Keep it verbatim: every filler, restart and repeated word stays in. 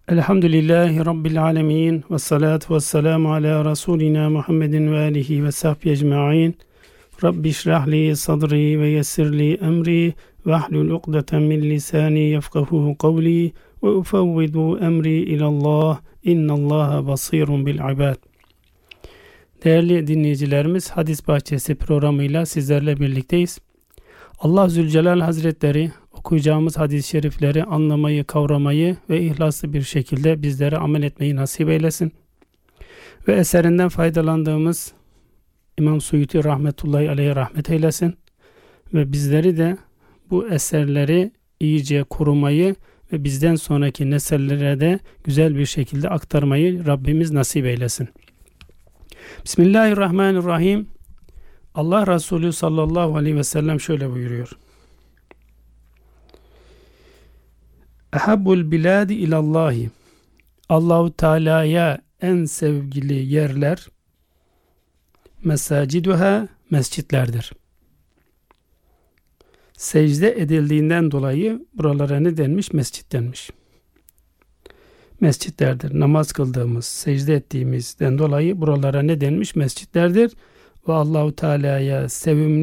Elhamdülillahi Rabbil alemin ve salatu ve selamu ala Resulina Muhammedin ve alihi ve sahbihi ecma'in. Rabbi şrahli sadri ve yessirli emri ve ahlul uqdeten min lisani yefkahuhu kavli ve ufevvidu emri ilallah innallaha basirun bil ibad. Değerli dinleyicilerimiz, Hadis Bahçesi programıyla sizlerle birlikteyiz. Allah Zülcelal Hazretleri okuyacağımız hadis-i şerifleri anlamayı, kavramayı ve ihlaslı bir şekilde bizlere amel etmeyi nasip eylesin. Ve eserinden faydalandığımız İmam Suyuti rahmetullahi aleyhe rahmet eylesin. Ve bizleri de bu eserleri iyice korumayı ve bizden sonraki nesillere de güzel bir şekilde aktarmayı Rabbimiz nasip eylesin. Bismillahirrahmanirrahim. Allah Resulü sallallahu aleyhi ve sellem şöyle buyuruyor. Ehabbul biladi ilallahi. Allahu Teala'ya en sevgili yerler mesaciduha, mescitlerdir. Secde edildiğinden dolayı buralara ne denmiş? Mescit denmiş. Mescitlerdir. Namaz kıldığımız, secde ettiğimizden dolayı buralara ne denmiş? Mescitlerdir. Ve Allahu Teala'ya sevimli